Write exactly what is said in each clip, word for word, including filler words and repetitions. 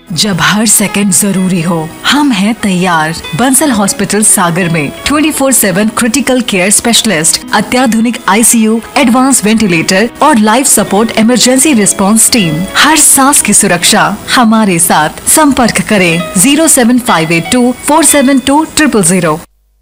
जब हर सेकंड जरूरी हो, हम हैं तैयार। बंसल हॉस्पिटल सागर में twenty four seven critical care specialist, अत्याधुनिक आईसीयू, एडवांस वेंटिलेटर और life support emergency response team. हर सांस की सुरक्षा हमारे साथ। संपर्क करें zero seven five eight to four seven to triple zero.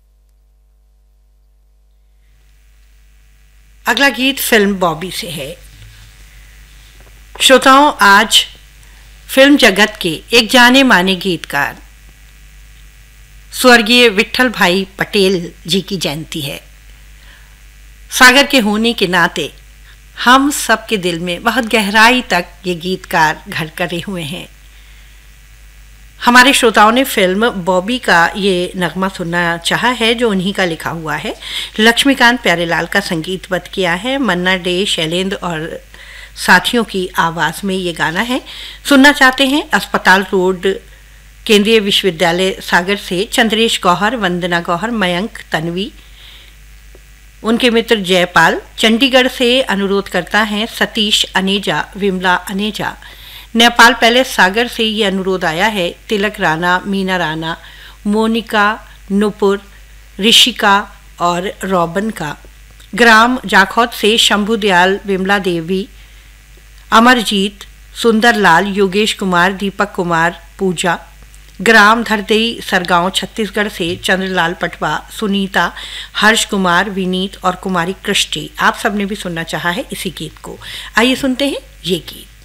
अगला गीत फिल्म बॉबी से है। श्रोताओं, आज फिल्म जगत के एक जाने माने गीतकार स्वर्गीय विट्ठल भाई पटेल जी की जयंती है। सागर के होने के नाते हम सबके दिल में बहुत गहराई तक ये गीतकार घर करे हुए हैं। हमारे श्रोताओं ने फिल्म बॉबी का ये नगमा सुनना चाहा है, जो उन्हीं का लिखा हुआ है। लक्ष्मीकांत प्यारेलाल का संगीतबद्ध किया है। मन्ना डे, शैलेंद्र और साथियों की आवाज़ में ये गाना है। सुनना चाहते हैं अस्पताल रोड, केंद्रीय विश्वविद्यालय सागर से चंद्रेश गौहर, वंदना गौहर, मयंक, तन्वी। उनके मित्र जयपाल। चंडीगढ़ से अनुरोध करता है सतीश अनेजा, विमला अनेजा। नेपाल पैलेस सागर से ये अनुरोध आया है तिलक राणा, मीना राणा, मोनिका, नुपुर, ऋषिका और रॉबन का। ग्राम जाखौद से शंभु दयाल, विमला देवी, अमरजीत, सुंदरलाल, योगेश कुमार, दीपक कुमार, पूजा। ग्राम धरदई सरगांव छत्तीसगढ़ से चंद्रलाल पटवा, सुनीता, हर्ष कुमार, विनीत और कुमारी कृष्टि। आप सबने भी सुनना चाहा है इसी गीत को। आइए सुनते हैं ये गीत।